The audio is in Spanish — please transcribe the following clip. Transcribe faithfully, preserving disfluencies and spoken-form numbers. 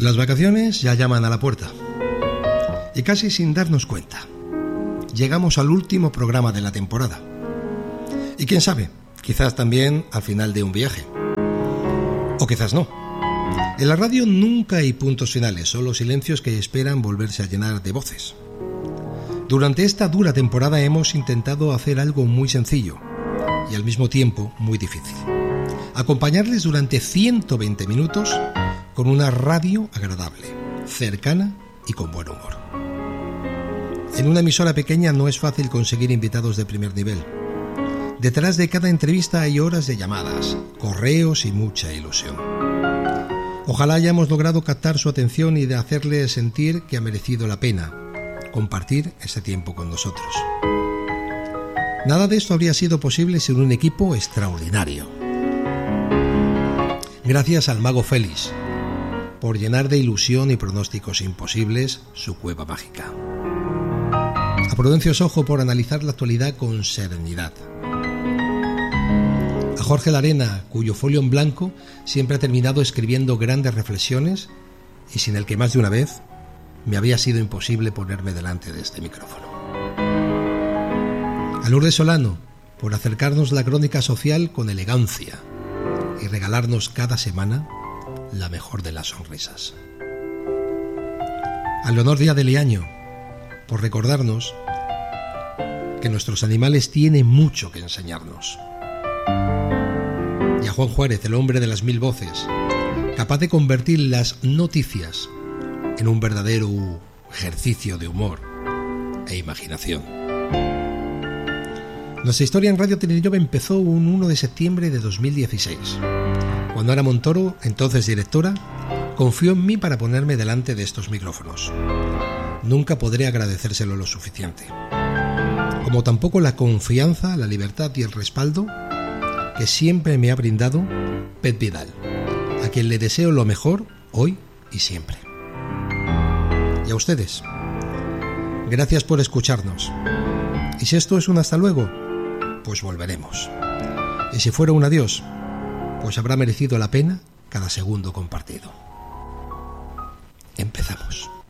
Las vacaciones ya llaman a la puerta y casi sin darnos cuenta llegamos al último programa de la temporada. Y quién sabe, quizás también al final de un viaje. O quizás no. En la radio nunca hay puntos finales, solo silencios que esperan volverse a llenar de voces. Durante esta dura temporada hemos intentado hacer algo muy sencillo y al mismo tiempo muy difícil. Acompañarles durante ciento veinte minutos con una radio agradable, cercana y con buen humor. En una emisora pequeña no es fácil conseguir invitados de primer nivel. Detrás de cada entrevista hay horas de llamadas, correos y mucha ilusión. Ojalá hayamos logrado captar su atención y de hacerle sentir que ha merecido la pena compartir ese tiempo con nosotros. Nada de esto habría sido posible sin un equipo extraordinario. Gracias al mago Félix por llenar de ilusión y pronósticos imposibles su cueva mágica. A Prudencio Sojo por analizar la actualidad con serenidad. A Jorge Larena, cuyo folio en blanco siempre ha terminado escribiendo grandes reflexiones y sin el que más de una vez me había sido imposible ponerme delante de este micrófono. A Lourdes Solano por acercarnos la crónica social con elegancia y regalarnos cada semana la mejor de las sonrisas. A Leonor Díaz de Leaño por recordarnos que nuestros animales tienen mucho que enseñarnos. Y a Juan Juárez, el hombre de las mil voces, capaz de convertir las noticias en un verdadero ejercicio de humor e imaginación. Nuestra historia en Radio Tenerife empezó un uno de septiembre de dos mil dieciséis, cuando Ana Montoro, entonces directora, confió en mí para ponerme delante de estos micrófonos. Nunca podré agradecérselo lo suficiente. Como tampoco la confianza, la libertad y el respaldo que siempre me ha brindado Pep Vidal, a quien le deseo lo mejor hoy y siempre. Y a ustedes, gracias por escucharnos. Y si esto es un hasta luego, pues volveremos. Y si fuera un adiós, pues habrá merecido la pena cada segundo compartido. Empezamos.